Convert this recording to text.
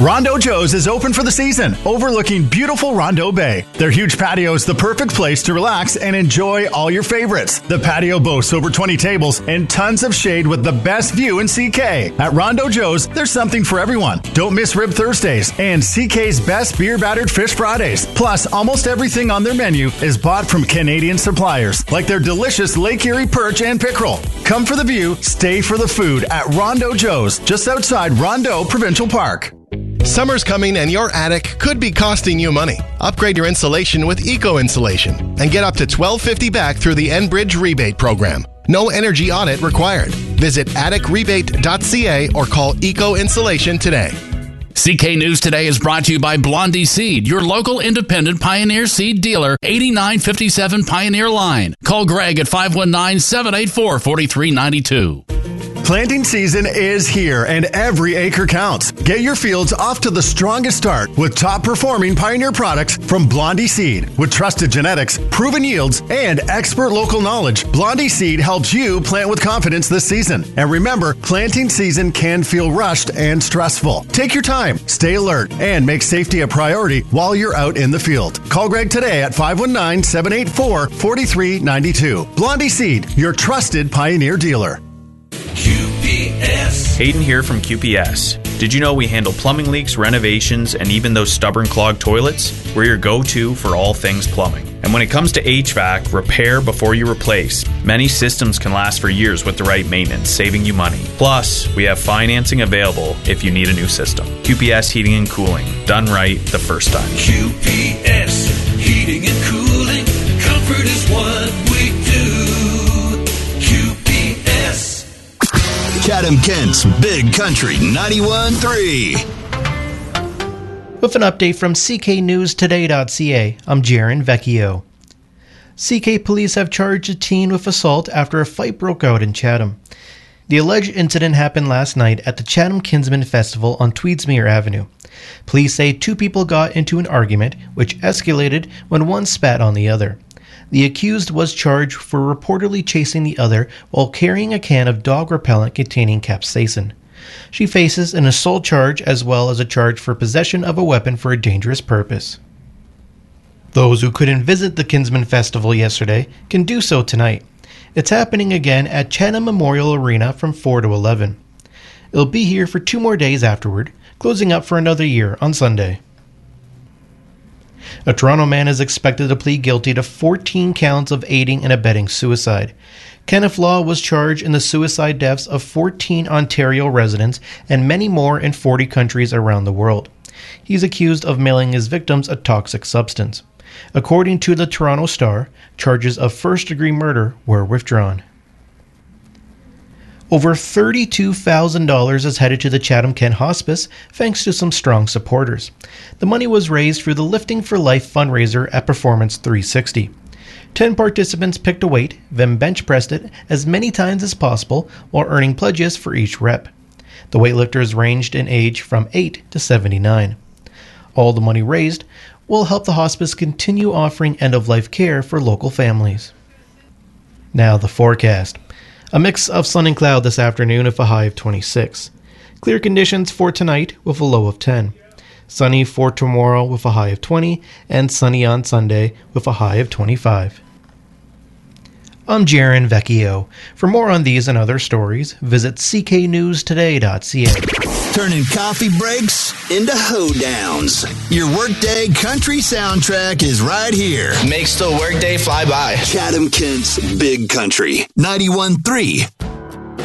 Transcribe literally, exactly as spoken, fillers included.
Rondo Joe's is open for the season, overlooking beautiful Rondo Bay. Their huge patio is the perfect place to relax and enjoy all your favorites. The patio boasts over twenty tables and tons of shade with the best view in C K. At Rondo Joe's, there's something for everyone. Don't miss Rib Thursdays and C K's best beer battered fish Fridays. Plus, almost everything on their menu is bought from Canadian suppliers, like their delicious Lake Erie perch and pickerel. Come for the view, stay for the food at Rondo Joe's, just outside Rondo Provincial Park. Summer's coming and your attic could be costing you money. Upgrade your insulation with Eco Insulation and get up to twelve fifty back through the Enbridge rebate program. No energy audit required. Visit attic rebate dot c a or call Eco Insulation today. C K News Today is brought to you by Blondie Seed, your local independent Pioneer Seed dealer, eighty-nine fifty-seven Pioneer Line. Call Greg at five one nine, seven eight four, four three nine two. Planting season is here and every acre counts. Get your fields off to the strongest start with top performing Pioneer products from Blondie Seed. With trusted genetics, proven yields, and expert local knowledge, Blondie Seed helps you plant with confidence this season. And remember, planting season can feel rushed and stressful. Take your time, stay alert, and make safety a priority while you're out in the field. Call Greg today at five one nine, seven eight four, four three nine two. Blondie Seed, your trusted Pioneer dealer. Q P S. Hayden here from Q P S. Did you know we handle plumbing leaks, renovations, and even those stubborn clogged toilets? We're your go-to for all things plumbing. And when it comes to H V A C, repair before you replace. Many systems can last for years with the right maintenance, saving you money. Plus, we have financing available if you need a new system. Q P S Heating and Cooling. Done right the first time. Q P S. Heating and Cooling. Comfort is what we do. Q P S. Chatham-Kent's Big Country ninety-one point three. With an update from C K News Today dot c a, I'm Jaron Vecchio. C K police have charged a teen with assault after a fight broke out in Chatham. The alleged incident happened last night at the Chatham Kinsman Festival on Tweedsmuir Avenue. Police say two people got into an argument, which escalated when one spat on the other. The accused was charged for reportedly chasing the other while carrying a can of dog repellent containing capsaicin. She faces an assault charge as well as a charge for possession of a weapon for a dangerous purpose. Those who couldn't visit the Kinsman Festival yesterday can do so tonight. It's happening again at Chatham Memorial Arena from four to eleven. It'll be here for two more days afterward, closing up for another year on Sunday. A Toronto man is expected to plead guilty to fourteen counts of aiding and abetting suicide. Kenneth Law was charged in the suicide deaths of fourteen Ontario residents and many more in forty countries around the world. He's accused of mailing his victims a toxic substance. According to the Toronto Star, charges of first-degree murder were withdrawn. Over thirty-two thousand dollars is headed to the Chatham-Kent Hospice thanks to some strong supporters. The money was raised through the Lifting for Life fundraiser at Performance three sixty. Ten participants picked a weight, then bench pressed it as many times as possible while earning pledges for each rep. The weightlifters ranged in age from eight to seventy-nine. All the money raised will help the hospice continue offering end-of-life care for local families. Now the forecast. A mix of sun and cloud this afternoon with a high of twenty-six. Clear conditions for tonight with a low of ten. Sunny for tomorrow with a high of twenty, and sunny on Sunday with a high of twenty-five. I'm Jaron Vecchio. For more on these and other stories, visit c k news today dot c a. Turning coffee breaks into hoedowns. Your workday country soundtrack is right here. Makes the workday fly by. Chatham-Kent's Big Country ninety-one point three.